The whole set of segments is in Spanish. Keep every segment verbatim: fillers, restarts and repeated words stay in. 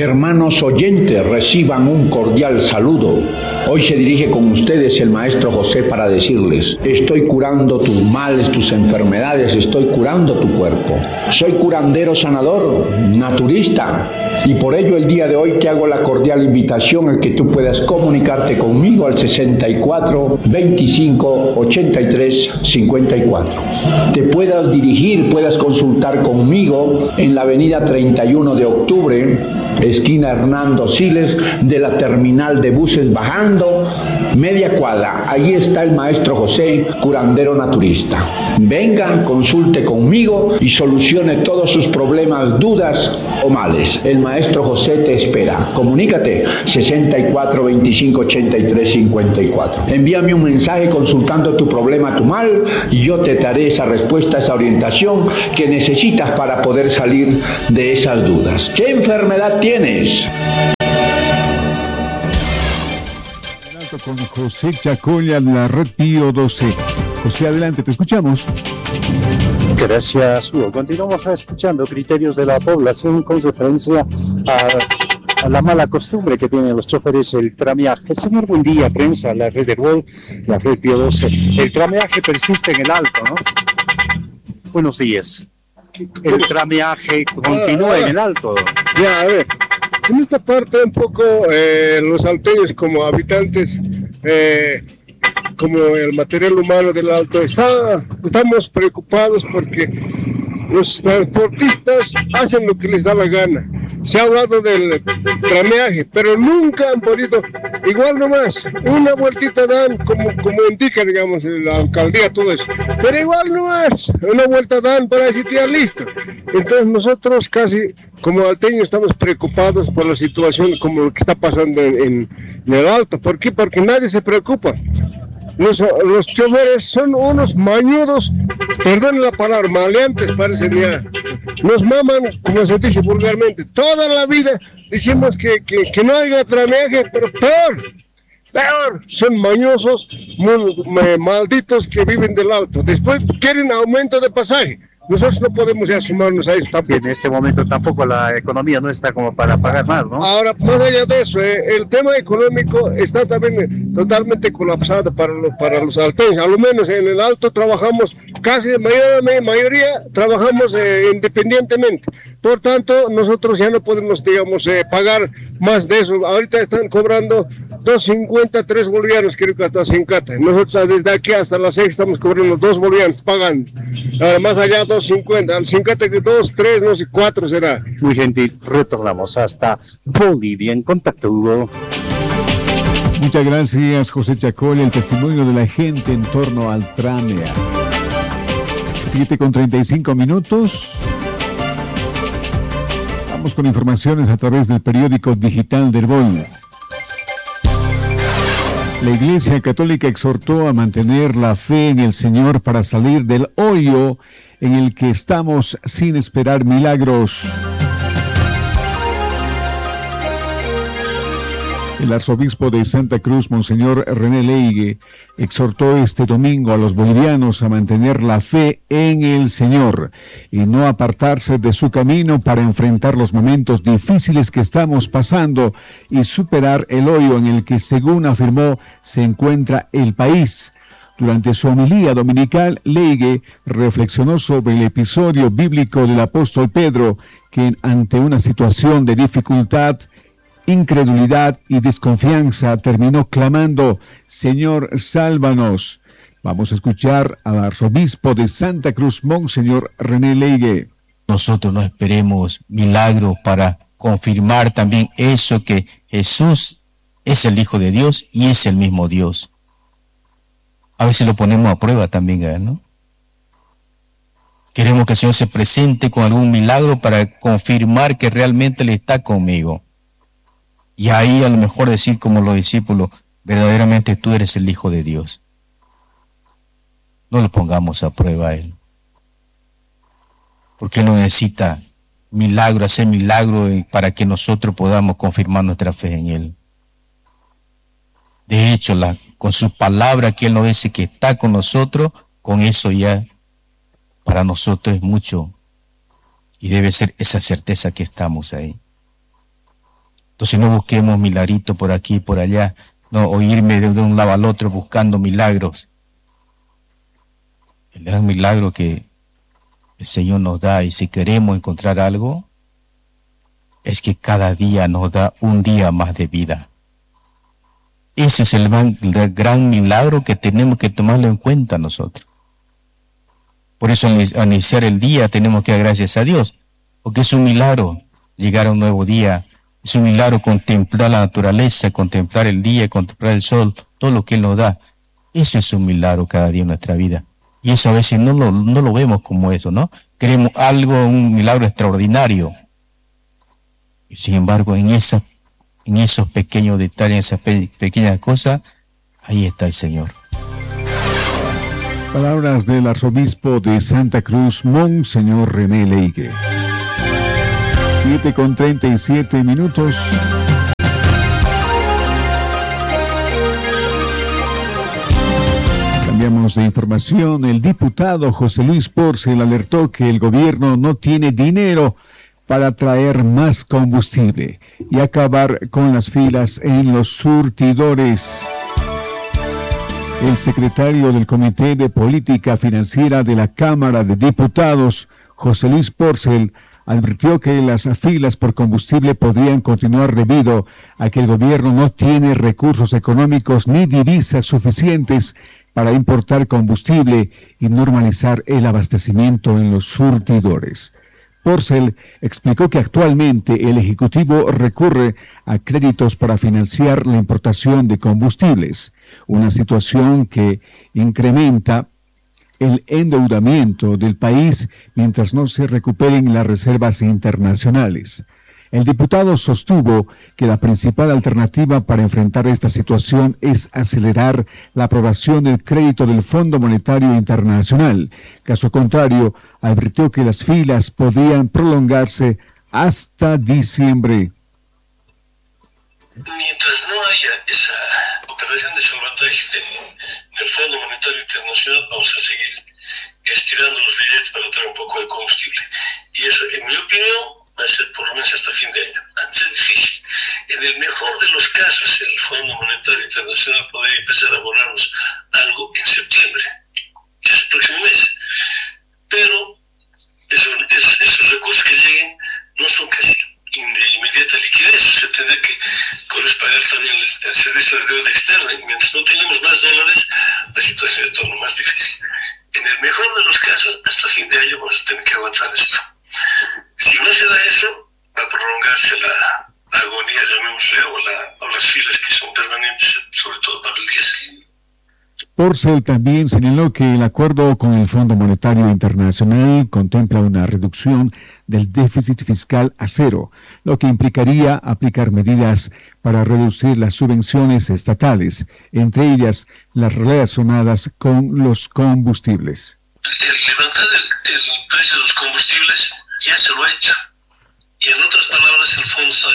Hermanos oyentes, reciban un cordial saludo. Hoy se dirige con ustedes el Maestro José para decirles: estoy curando tus males, tus enfermedades, estoy curando tu cuerpo. Soy curandero sanador, naturista, y por ello el día de hoy te hago la cordial invitación a que tú puedas comunicarte conmigo al sesenta y cuatro, veinticinco, ochenta y tres, cincuenta y cuatro. Te puedas dirigir, puedas consultar conmigo en la avenida treinta y uno de octubre, esquina Hernando Siles, de la terminal de buses bajando media cuadra. Ahí está el Maestro José, curandero naturista. Venga, consulte conmigo y solucione todos sus problemas, dudas o males. El Maestro José te espera. Comunícate sesenta y cuatro, veinticinco, ochenta y tres, cincuenta y cuatro. Envíame un mensaje consultando tu problema, tu mal, y yo te daré esa respuesta, esa orientación que necesitas para poder salir de esas dudas. ¿Qué enfermedad tienes? Con José Chacolla, la red Pío doce. José, adelante, te escuchamos. Gracias, Hugo. Continuamos escuchando criterios de la población con referencia a, a la mala costumbre que tienen los choferes, el trameaje. Señor, buen día, prensa, la red de Wall, la red Pío doce. El trameaje persiste en el alto, ¿no? Buenos días. El trameaje continúa ah, en el alto. Ya, a ver. En esta parte un poco eh, los salteños como habitantes, eh, como el material humano del Alto, está, estamos preocupados porque los transportistas hacen lo que les da la gana. Se ha hablado del trameaje, pero nunca han podido, igual nomás, una vueltita dan, como, como indica, digamos, la alcaldía, todo eso, pero igual nomás, una vuelta dan para decir ya listo. Entonces nosotros casi, como alteños, estamos preocupados por la situación como lo que está pasando en, en, en el Alto. ¿Por qué? Porque nadie se preocupa. Los, los choferes son unos mañudos, perdón la palabra, maleantes parecen ya. Nos maman, como se dice vulgarmente, toda la vida decimos que, que, que no haya trameaje, pero peor, peor, son mañosos, muy, malditos que viven del Alto. Después quieren aumento de pasaje. Nosotros no podemos ya sumarnos a eso tampoco. En este momento tampoco la economía no está como para pagar más, ¿no? Ahora, más allá de eso, eh, el tema económico está también totalmente colapsado para los, para los alteños. A lo menos en el Alto trabajamos, casi de mayoría, mayoría trabajamos eh, independientemente. Por tanto, nosotros ya no podemos, digamos, eh, pagar más de eso. Ahorita están cobrando dos cincuenta, tres bolivianos, creo que hasta Sincata. Nosotros desde aquí hasta la seis estamos cobrando dos bolivianos, pagando. Ahora, más allá, dos cincuenta, al cincuenta que dos, tres, no sé, cuatro será. Muy gentil, retornamos hasta Bolivia en contacto, Hugo. Muchas gracias, José Chacolla, el testimonio de la gente en torno al tramea. siete con treinta y cinco minutos. Vamos con informaciones a través del periódico digital del Bol. La Iglesia Católica exhortó a mantener la fe en el Señor para salir del hoyo en el que estamos sin esperar milagros. El arzobispo de Santa Cruz, Monseñor René Leigue, exhortó este domingo a los bolivianos a mantener la fe en el Señor y no apartarse de su camino para enfrentar los momentos difíciles que estamos pasando y superar el hoyo en el que, según afirmó, se encuentra el país. Durante su homilía dominical, Leigue reflexionó sobre el episodio bíblico del apóstol Pedro, que ante una situación de dificultad, incredulidad y desconfianza terminó clamando: Señor, sálvanos. Vamos a escuchar al arzobispo de Santa Cruz, Monseñor René Leigue. Nosotros no esperemos milagros para confirmar también eso, que Jesús es el Hijo de Dios y es el mismo Dios. A veces lo ponemos a prueba también, ¿no? Queremos que el Señor se presente con algún milagro para confirmar que realmente Él está conmigo. Y ahí a lo mejor decir como los discípulos, verdaderamente tú eres el Hijo de Dios. No lo pongamos a prueba a Él. Porque Él no necesita milagro, hacer milagro para que nosotros podamos confirmar nuestra fe en Él. De hecho, la, con su palabra que Él nos dice que está con nosotros, con eso ya para nosotros es mucho. Y debe ser esa certeza que estamos ahí. Entonces no busquemos milagrito por aquí y por allá, no, o irme de, de un lado al otro buscando milagros. El gran milagro que el Señor nos da, y si queremos encontrar algo, es que cada día nos da un día más de vida. Ese es el gran, el gran milagro que tenemos que tomarlo en cuenta nosotros. Por eso al iniciar el día tenemos que dar gracias a Dios, porque es un milagro llegar a un nuevo día, es un milagro contemplar la naturaleza, contemplar el día, contemplar el sol, todo lo que Él nos da. Eso es un milagro cada día en nuestra vida. Y eso a veces no lo, no lo vemos como eso, ¿no? Queremos algo, un milagro extraordinario. Y sin embargo, en, esa, en esos pequeños detalles, en esas pe pequeñas cosas, ahí está el Señor. Palabras del arzobispo de Santa Cruz, Monseñor René Leigue. siete con treinta y siete minutos. Cambiamos de información. El diputado José Luis Porcel alertó que el gobierno no tiene dinero para traer más combustible y acabar con las filas en los surtidores. El secretario del Comité de Política Financiera de la Cámara de Diputados, José Luis Porcel, advirtió que las filas por combustible podrían continuar debido a que el gobierno no tiene recursos económicos ni divisas suficientes para importar combustible y normalizar el abastecimiento en los surtidores. Porcel explicó que actualmente el Ejecutivo recurre a créditos para financiar la importación de combustibles, una situación que incrementa el endeudamiento del país mientras no se recuperen las reservas internacionales. El diputado sostuvo que la principal alternativa para enfrentar esta situación es acelerar la aprobación del crédito del Fondo Monetario Internacional. Caso contrario, advirtió que las filas podían prolongarse hasta diciembre. Mientras no haya esa operación de salvataje en el Fondo Monetario Internacional, vamos a seguir estirando los billetes para traer un poco de combustible. Y eso, en mi opinión, va a ser por lo menos hasta fin de año. Antes es difícil. En el mejor de los casos, el Fondo Monetario Internacional podría empezar a abonarnos algo en septiembre, que es el próximo mes. Pero eso, es, esos recursos que lleguen no son casi de inmediata liquidez. Se tendrá que corresponder también el, el servicio de deuda externa. Y mientras no tengamos más dólares, la situación se torna más difícil. En el mejor de los casos, hasta fin de año vamos a tener que aguantar esto. Si no se da eso, va a prolongarse la agonía, llamémosle, o, la, o las filas que son permanentes, sobre todo para el diésel. Porcel también señaló que el acuerdo con el Fondo Monetario Internacional contempla una reducción del déficit fiscal a cero, lo que implicaría aplicar medidas para reducir las subvenciones estatales, entre ellas las relacionadas con los combustibles. El levantar el, el precio de los combustibles ya se lo ha hecho. Y en otras palabras, el fondo está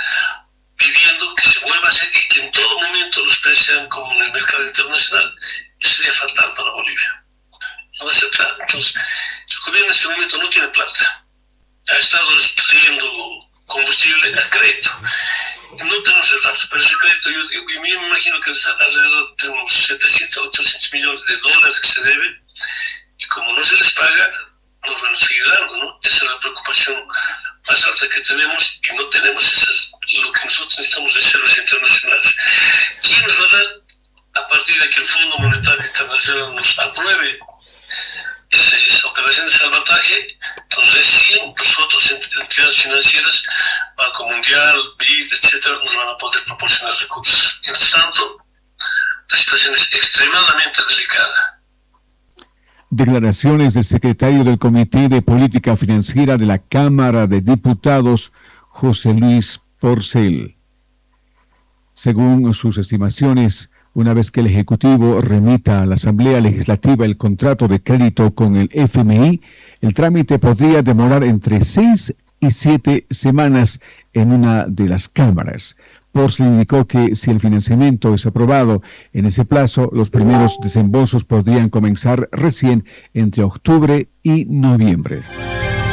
pidiendo que se vuelva a hacer y que en todo momento los precios sean como en el mercado internacional. Eso sería fatal para Bolivia. No va a aceptar. Entonces, el gobierno en este momento no tiene plata. Ha estado extrayendo combustible a crédito. No tenemos el dato, pero ese crédito, yo, yo, yo me imagino que es alrededor de unos setecientos a ochocientos millones de dólares que se debe. Y como no se les paga, nos van a seguir dando, ¿no? Esa es la preocupación más alta que tenemos, y no tenemos esas, lo que nosotros necesitamos, reservas internacionales. ¿Quién nos va a dar a partir de que el Fondo Monetario Internacional nos apruebe esa, esa operación de salvataje? Entonces recién nosotros, entidades financieras, Banco Mundial, B I D, etcétera, nos van a poder proporcionar recursos. Mientras tanto, la situación es extremadamente delicada. Declaraciones del secretario del Comité de Política Financiera de la Cámara de Diputados, José Luis Porcel. Según sus estimaciones, una vez que el Ejecutivo remita a la Asamblea Legislativa el contrato de crédito con el F M I, el trámite podría demorar entre seis y siete semanas en una de las cámaras. Porcel indicó que si el financiamiento es aprobado en ese plazo, los primeros desembolsos podrían comenzar recién entre octubre y noviembre.